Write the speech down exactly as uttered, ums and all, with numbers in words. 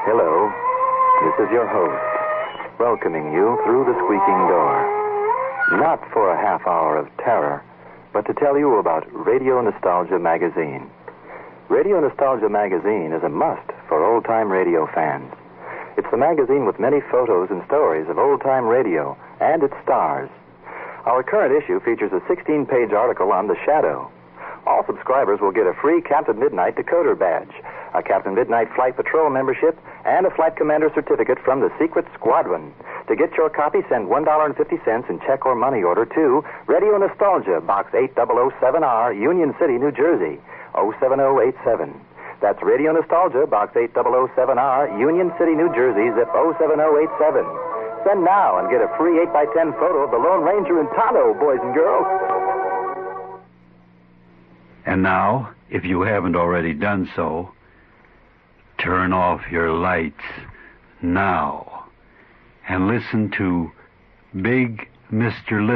Hello, this is your host, welcoming you through the squeaking door. Not for a half hour of terror, but to tell you about Radio Nostalgia Magazine. Radio Nostalgia Magazine is a must for old-time radio fans. It's the magazine with many photos and stories of old-time radio and its stars. Our current issue features a sixteen-page article on The Shadow. All subscribers will get a free Captain Midnight decoder badge, a Captain Midnight Flight Patrol membership, and a Flight Commander certificate from the Secret Squadron. To get your copy, send one dollar and fifty cents in check or money order to Radio Nostalgia, Box eight thousand seven R, Union City, New Jersey, oh seven oh eight seven. That's Radio Nostalgia, Box eight thousand seven R, Union City, New Jersey, zip oh seven oh eight seven. Send now and get a free eight by ten photo of the Lone Ranger in Tonto, boys and girls. And now, if you haven't already done so, turn off your lights now and listen to Big Mister Little.